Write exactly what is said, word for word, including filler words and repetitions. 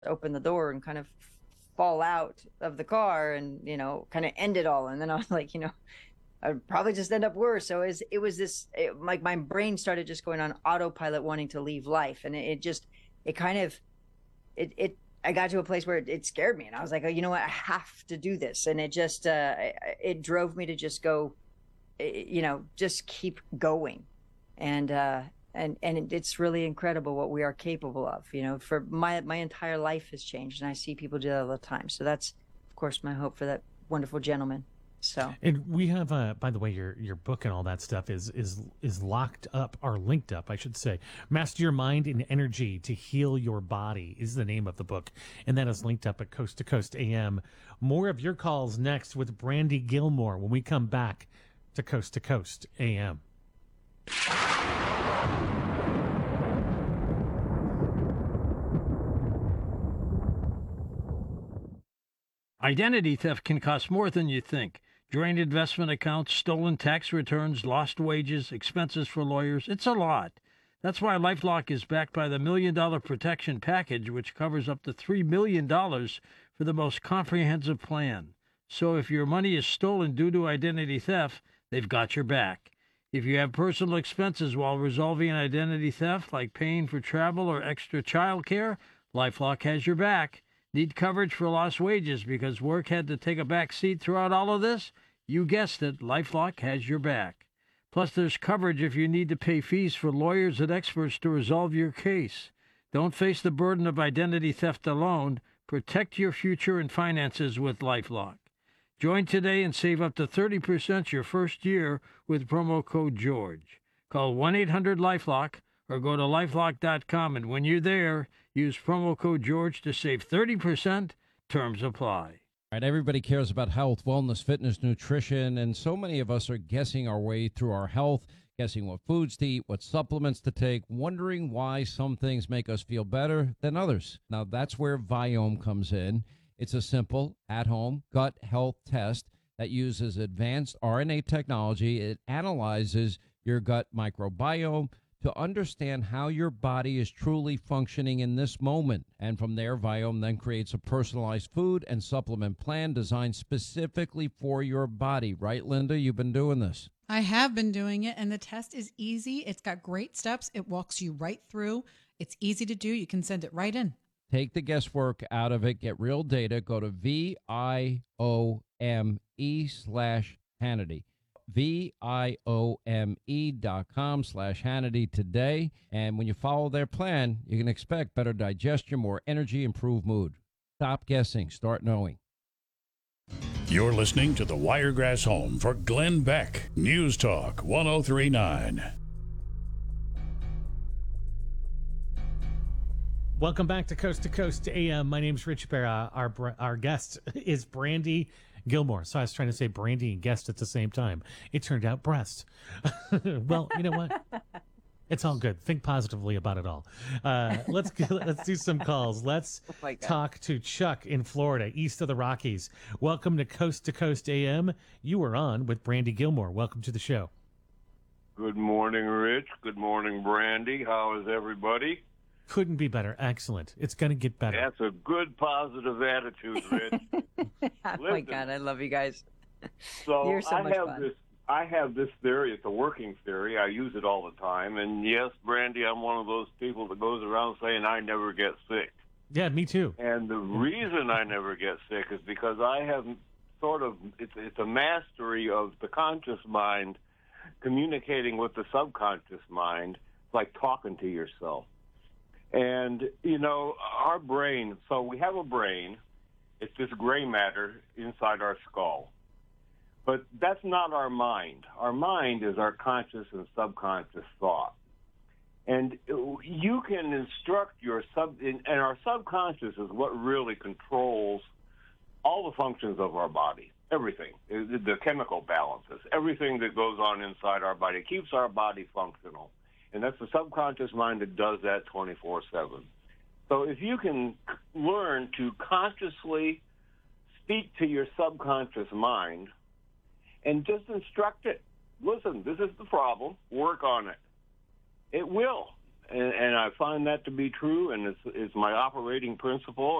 open the door and kind of fall out of the car and, you know, kind of end it all. And then I was like, you know, I'd probably just end up worse. So it was, it was this, it, like my brain started just going on autopilot, wanting to leave life. And it, it just, it kind of, it, it, I got to a place where it, it scared me. And I was like, oh, you know what? I have to do this. And it just, uh, it, it drove me to just go, you know, just keep going. And, uh, and and it's really incredible what we are capable of. You know, for my my entire life has changed, and I see people do that all the time. So that's, of course, my hope for that wonderful gentleman. So, and we have, uh, by the way, your your book and all that stuff is is is locked up or linked up, I should say. Master Your Mind and Energy to Heal Your Body is the name of the book, and that is linked up at Coast to Coast A M. More of your calls next with Brandy Gilmore when we come back to Coast to Coast A M. Identity theft can cost more than you think. Drained investment accounts, stolen tax returns, lost wages, expenses for lawyers. It's a lot. That's why LifeLock is backed by the Million Dollar Protection Package, which covers up to three million dollars for the most comprehensive plan. So if your money is stolen due to identity theft, they've got your back. If you have personal expenses while resolving an identity theft, like paying for travel or extra child care, LifeLock has your back. Need coverage for lost wages because work had to take a back seat throughout all of this? You guessed it, LifeLock has your back. Plus, there's coverage if you need to pay fees for lawyers and experts to resolve your case. Don't face the burden of identity theft alone. Protect your future and finances with LifeLock. Join today and save up to thirty percent your first year with promo code GEORGE. Call one eight hundred LifeLock or go to lifelock dot com, and when you're there, use promo code GEORGE to save thirty percent. Terms apply. All right, everybody cares about health, wellness, fitness, nutrition, and so many of us are guessing our way through our health, guessing what foods to eat, what supplements to take, wondering why some things make us feel better than others. Now, that's where Viome comes in. It's a simple, at-home gut health test that uses advanced R N A technology. It analyzes your gut microbiome to understand how your body is truly functioning in this moment. And from there, Viome then creates a personalized food and supplement plan designed specifically for your body. Right, Linda? You've been doing this. I have been doing it, and the test is easy. It's got great steps. It walks you right through. It's easy to do. You can send it right in. Take the guesswork out of it. Get real data. Go to V I O M E slash Hannity. V-I-O-M-E dot com slash Hannity today. And when you follow their plan, you can expect better digestion, more energy, improved mood. Stop guessing. Start knowing. You're listening to the Wiregrass Home for Glenn Beck. News Talk one oh three point nine. Welcome back to Coast to Coast A M. My name's Rich Barra. Our our guest is Brandy Gilmore. So I was trying to say Brandy and guest at the same time. It turned out breast. Well, you know what? It's all good. Think positively about it all. Uh, let's go, let's do some calls. Let's oh talk to Chuck in Florida, east of the Rockies. Welcome to Coast to Coast A M. You are on with Brandy Gilmore. Welcome to the show. Good morning, Rich. Good morning, Brandy. How is everybody? Couldn't be better. Excellent. It's going to get better. That's a good, positive attitude, Rich. Oh my God, I love you guys. So, You're so I much have fun. this. I have this theory. It's a working theory. I use it all the time. And yes, Brandy, I'm one of those people that goes around saying I never get sick. Yeah, me too. And the reason I never get sick is because I have sort of it's it's a mastery of the conscious mind communicating with the subconscious mind, like talking to yourself. And, you know, our brain, so we have a brain. It's this gray matter inside our skull. But that's not our mind. Our mind is our conscious and subconscious thought. And you can instruct your sub, and our subconscious is what really controls all the functions of our body, everything, the chemical balances, everything that goes on inside our body. It keeps our body functional. And that's the subconscious mind that does that twenty-four seven. So if you can learn to consciously speak to your subconscious mind and just instruct it, listen, this is the problem, work on it. It will. and, and I find that to be true, and it's, it's my operating principle.